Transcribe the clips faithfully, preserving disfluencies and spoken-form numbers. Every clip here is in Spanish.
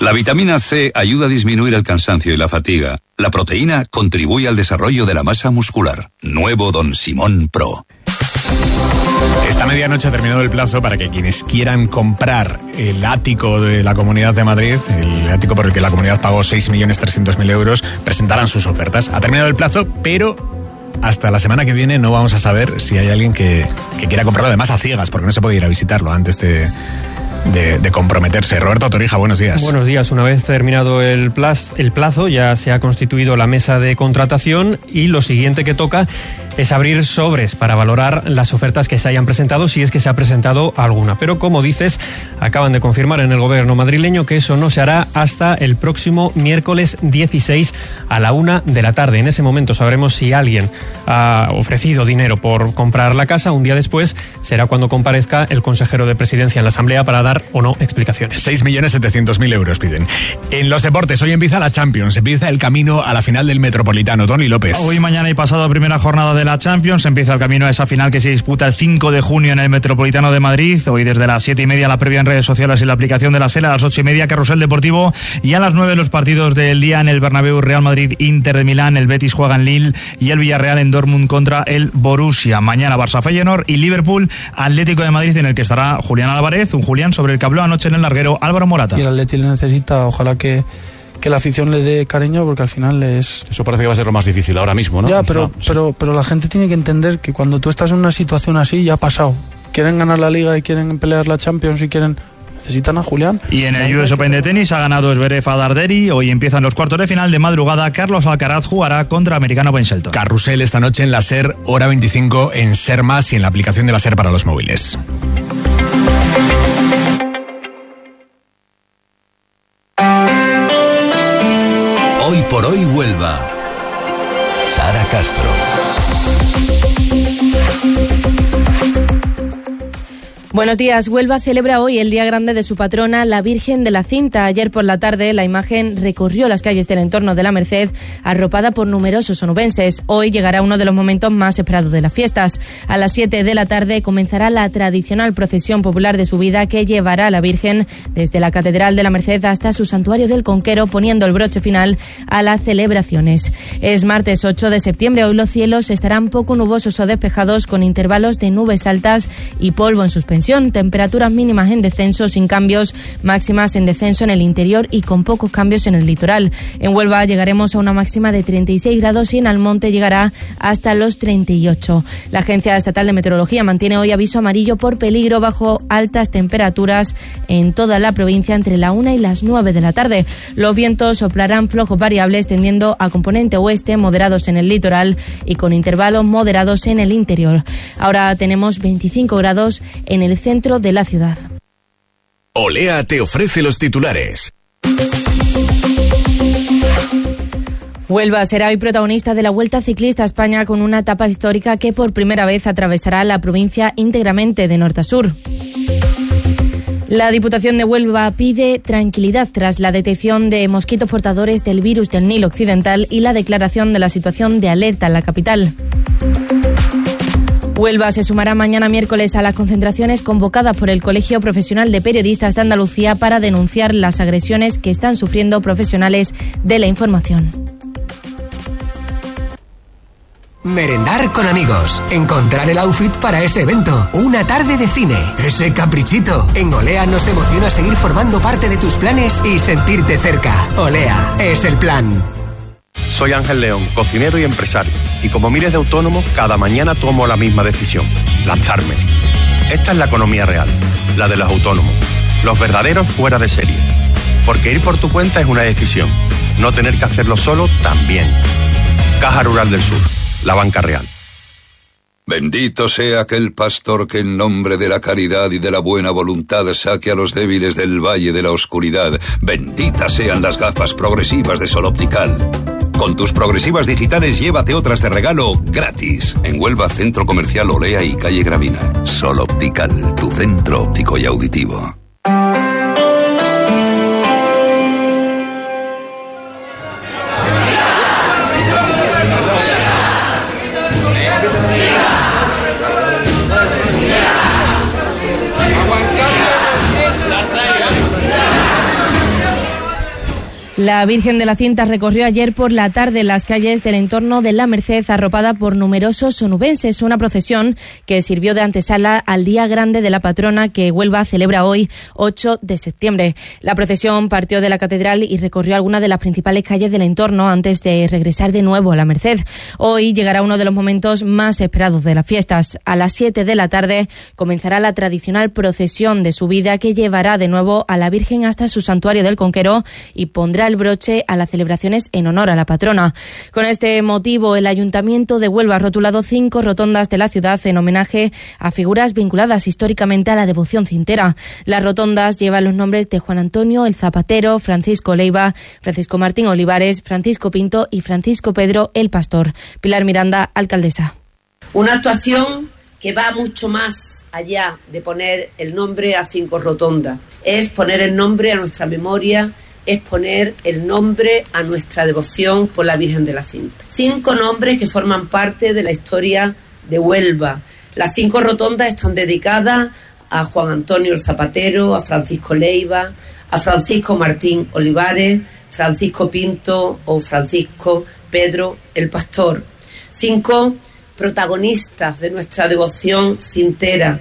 La vitamina C ayuda a disminuir el cansancio y la fatiga. La proteína contribuye al desarrollo de la masa muscular. Nuevo Don Simón Pro. Esta medianoche ha terminado el plazo para que quienes quieran comprar el ático de la Comunidad de Madrid, el ático por el que la comunidad pagó seis millones trescientos mil euros, presentaran sus ofertas. Ha terminado el plazo, pero hasta la semana que viene no vamos a saber si hay alguien que, que quiera comprarlo, además a ciegas, porque no se puede ir a visitarlo antes de... De, de comprometerse. Roberto Torija, buenos días. Buenos días. Una vez terminado el plazo, el plazo, ya se ha constituido la mesa de contratación y lo siguiente que toca es abrir sobres para valorar las ofertas que se hayan presentado, si es que se ha presentado alguna. Pero como dices, acaban de confirmar en el gobierno madrileño que eso no se hará hasta el próximo miércoles dieciséis a la una de la tarde. En ese momento sabremos si alguien ha ofrecido dinero por comprar la casa. Un día después será cuando comparezca el consejero de Presidencia en la Asamblea para dar o no explicaciones. seis millones setecientos mil euros piden. En los deportes, hoy empieza la Champions, empieza el camino a la final del Metropolitano. Tony López. Hoy, mañana y pasado, primera jornada de la Champions, empieza el camino a esa final que se disputa el cinco de junio en el Metropolitano de Madrid. Hoy desde las siete y media la previa en redes sociales y la aplicación de la SER, a las ocho y media Carrusel Deportivo y a las nueve los partidos del día en el Bernabéu. Real Madrid, Inter de Milán, el Betis juega en Lille y el Villarreal en Dortmund contra el Borussia. Mañana Barça Feyenoord y Liverpool Atlético de Madrid, en el que estará Julián Álvarez, un Julián sobre el que habló anoche en el larguero Álvaro Morata. Y el Atleti le necesita, ojalá que, que la afición le dé cariño, porque al final es... Eso parece que va a ser lo más difícil ahora mismo, ¿no? Ya, pero, sí. pero, pero la gente tiene que entender que cuando tú estás en una situación así, ya ha pasado. Quieren ganar la Liga y quieren pelear la Champions y quieren... Necesitan a Julián. Y en el U S Open de tenis ha ganado Zverev a Darderi. Hoy empiezan los cuartos de final. De madrugada, Carlos Alcaraz jugará contra americano Ben Shelton. Carrusel esta noche en la SER, hora veinticinco en SER Más y en la aplicación de la SER para los móviles. Hoy por hoy Huelva. Sara Castro. Buenos días. Huelva celebra hoy el día grande de su patrona, la Virgen de la Cinta. Ayer por la tarde la imagen recorrió las calles del entorno de la Merced, arropada por numerosos onubenses. Hoy llegará uno de los momentos más esperados de las fiestas. A las siete de la tarde comenzará la tradicional procesión popular de subida que llevará a la Virgen desde la Catedral de la Merced hasta su santuario del Conquero, poniendo el broche final a las celebraciones. Es martes ocho de septiembre. Hoy los cielos estarán poco nubosos o despejados, con intervalos de nubes altas y polvo en suspensión. Temperaturas mínimas en descenso, sin cambios, máximas en descenso en el interior y con pocos cambios en el litoral. En Huelva llegaremos a una máxima de treinta y seis grados y en Almonte llegará hasta los treinta y ocho. La Agencia Estatal de Meteorología mantiene hoy aviso amarillo por peligro bajo altas temperaturas en toda la provincia entre la una y las nueve de la tarde. Los vientos soplarán flojos variables, tendiendo a componente oeste, moderados en el litoral y con intervalos moderados en el interior. Ahora tenemos veinticinco grados en el centro de la ciudad. Olea te ofrece los titulares. Huelva será hoy protagonista de la Vuelta Ciclista a España, con una etapa histórica que por primera vez atravesará la provincia íntegramente de norte a sur. La Diputación de Huelva pide tranquilidad tras la detección de mosquitos portadores del virus del Nilo Occidental y la declaración de la situación de alerta en la capital. Huelva se sumará mañana miércoles a las concentraciones convocadas por el Colegio Profesional de Periodistas de Andalucía para denunciar las agresiones que están sufriendo profesionales de la información. Merendar con amigos, encontrar el outfit para ese evento, una tarde de cine, ese caprichito. En Olea nos emociona seguir formando parte de tus planes y sentirte cerca. Olea es el plan. Soy Ángel León, cocinero y empresario, y como miles de autónomos, cada mañana tomo la misma decisión: lanzarme. Esta es la economía real, la de los autónomos, los verdaderos fuera de serie. Porque ir por tu cuenta es una decisión, no tener que hacerlo solo también. Caja Rural del Sur, la banca real. Bendito sea aquel pastor que en nombre de la caridad y de la buena voluntad saque a los débiles del valle de la oscuridad. Benditas sean las gafas progresivas de Sol Optical. Con tus progresivas digitales llévate otras de regalo gratis. En Huelva, Centro Comercial Olea y Calle Gravina. Sol Optical, tu centro óptico y auditivo. La Virgen de la Cinta recorrió ayer por la tarde las calles del entorno de La Merced, arropada por numerosos onubenses. Una procesión que sirvió de antesala al Día Grande de la Patrona que Huelva celebra hoy, ocho de septiembre. La procesión partió de la catedral y recorrió algunas de las principales calles del entorno antes de regresar de nuevo a La Merced. Hoy llegará uno de los momentos más esperados de las fiestas. A las siete de la tarde comenzará la tradicional procesión de subida que llevará de nuevo a la Virgen hasta su santuario del Conquero y pondrá el broche a las celebraciones en honor a la patrona. Con este motivo, el Ayuntamiento de Huelva ha rotulado cinco rotondas de la ciudad en homenaje a figuras vinculadas históricamente a la devoción cintera. Las rotondas llevan los nombres de Juan Antonio el Zapatero, Francisco Leiva, Francisco Martín Olivares, Francisco Pinto y Francisco Pedro el Pastor. Pilar Miranda, alcaldesa. Una actuación que va mucho más allá de poner el nombre a cinco rotondas. Es poner el nombre a nuestra memoria, es poner el nombre a nuestra devoción por la Virgen de la Cinta. Cinco nombres que forman parte de la historia de Huelva. Las cinco rotondas están dedicadas a Juan Antonio el Zapatero, a Francisco Leiva, a Francisco Martín Olivares, Francisco Pinto o Francisco Pedro el Pastor. Cinco protagonistas de nuestra devoción cintera.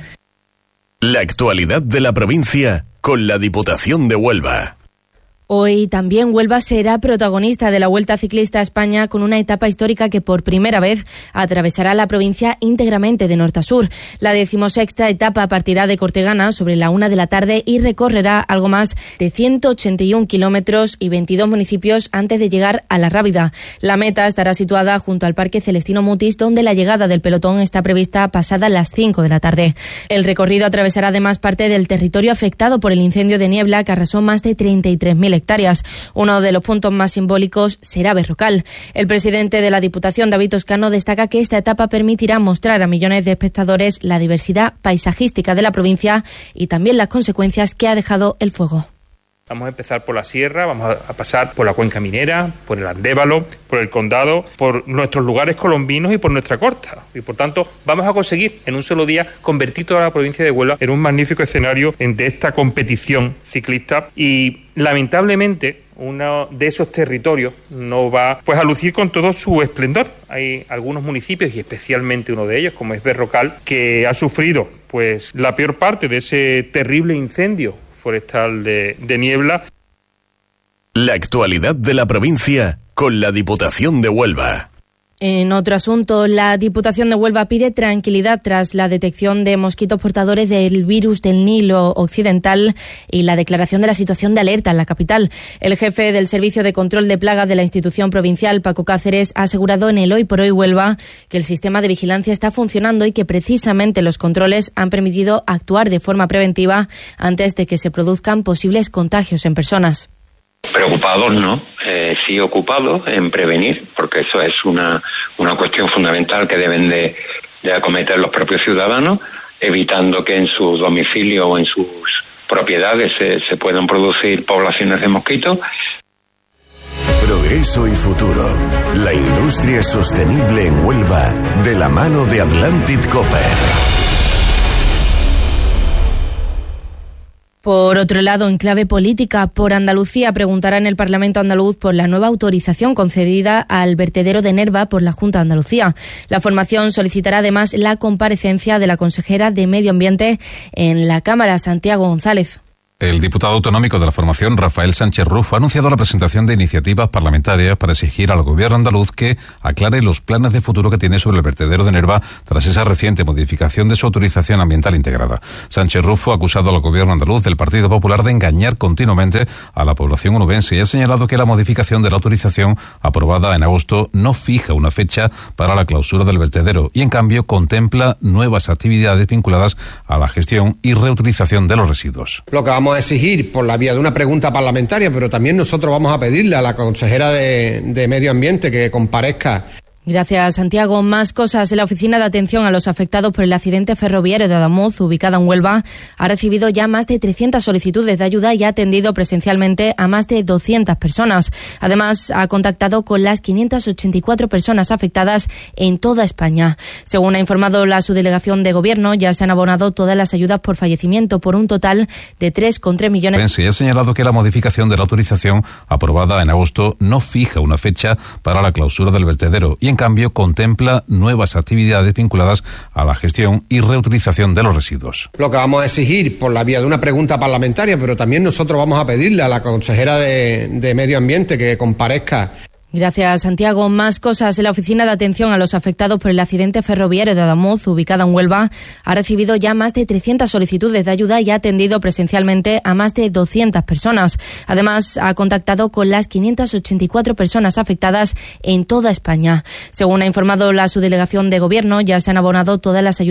La actualidad de la provincia con la Diputación de Huelva. Hoy también Huelva será protagonista de la Vuelta Ciclista a España con una etapa histórica que por primera vez atravesará la provincia íntegramente de norte a sur. La decimosexta etapa partirá de Cortegana sobre la una de la tarde y recorrerá algo más de ciento ochenta y un kilómetros y veintidós municipios antes de llegar a La Rábida. La meta estará situada junto al Parque Celestino Mutis, donde la llegada del pelotón está prevista pasada las cinco de la tarde. El recorrido atravesará además parte del territorio afectado por el incendio de niebla que arrasó más de treinta y tres mil hectáreas. Uno de los puntos más simbólicos será Berrocal. El presidente de la Diputación, David Toscano, destaca que esta etapa permitirá mostrar a millones de espectadores la diversidad paisajística de la provincia y también las consecuencias que ha dejado el fuego. Vamos a empezar por la sierra, vamos a pasar por la cuenca minera, por el Andévalo, por el Condado, por nuestros lugares colombinos y por nuestra costa. Y por tanto, vamos a conseguir en un solo día convertir toda la provincia de Huelva en un magnífico escenario de esta competición ciclista. Y lamentablemente, uno de esos territorios no va pues a lucir con todo su esplendor. Hay algunos municipios, y especialmente uno de ellos, como es Berrocal, que ha sufrido pues la peor parte de ese terrible incendio forestal de, de niebla. La actualidad de la provincia con la Diputación de Huelva. En otro asunto, la Diputación de Huelva pide tranquilidad tras la detección de mosquitos portadores del virus del Nilo Occidental y la declaración de la situación de alerta en la capital. El jefe del Servicio de Control de Plagas de la institución provincial, Paco Cáceres, ha asegurado en el Hoy por Hoy Huelva que el sistema de vigilancia está funcionando y que precisamente los controles han permitido actuar de forma preventiva antes de que se produzcan posibles contagios en personas. Preocupados, ¿no? Eh, sí ocupados en prevenir, porque eso es una, una cuestión fundamental que deben de, de acometer los propios ciudadanos, evitando que en sus domicilios o en sus propiedades se, se puedan producir poblaciones de mosquitos. Progreso y futuro. La industria sostenible en Huelva, de la mano de Atlantic Copper. Por otro lado, en clave política, por Andalucía preguntará en el Parlamento andaluz por la nueva autorización concedida al vertedero de Nerva por la Junta de Andalucía. La formación solicitará además la comparecencia de la consejera de Medio Ambiente en la Cámara, Santiago González. El diputado autonómico de la formación, Rafael Sánchez Rufo, ha anunciado la presentación de iniciativas parlamentarias para exigir al gobierno andaluz que aclare los planes de futuro que tiene sobre el vertedero de Nerva tras esa reciente modificación de su autorización ambiental integrada. Sánchez Rufo ha acusado al gobierno andaluz del Partido Popular de engañar continuamente a la población onubense y ha señalado que la modificación de la autorización aprobada en agosto no fija una fecha para la clausura del vertedero y en cambio contempla nuevas actividades vinculadas a la gestión y reutilización de los residuos. Lo que vamos a exigir por la vía de una pregunta parlamentaria, pero también nosotros vamos a pedirle a la consejera de, de Medio Ambiente que comparezca Gracias, Santiago. Más cosas. La Oficina de Atención a los Afectados por el Accidente Ferroviario de Adamuz, ubicada en Huelva, ha recibido ya más de trescientas solicitudes de ayuda y ha atendido presencialmente a más de doscientas personas. Además, ha contactado con las quinientas ochenta y cuatro personas afectadas en toda España. Según ha informado la subdelegación de Gobierno, ya se han abonado todas las ayudas por fallecimiento por un total de tres coma tres millones. Se ha señalado que la modificación de la autorización aprobada en agosto no fija una fecha para la clausura del vertedero y en cambio contempla nuevas actividades vinculadas a la gestión y reutilización de los residuos. Lo que vamos a exigir por la vía de una pregunta parlamentaria, pero también nosotros vamos a pedirle a la consejera de, de Medio Ambiente que comparezca. Gracias, Santiago. Más cosas. La Oficina de Atención a los Afectados por el Accidente Ferroviario de Adamuz, ubicada en Huelva, ha recibido ya más de trescientas solicitudes de ayuda y ha atendido presencialmente a más de doscientas personas. Además, ha contactado con las quinientas ochenta y cuatro personas afectadas en toda España. Según ha informado la subdelegación de Gobierno, ya se han abonado todas las ayudas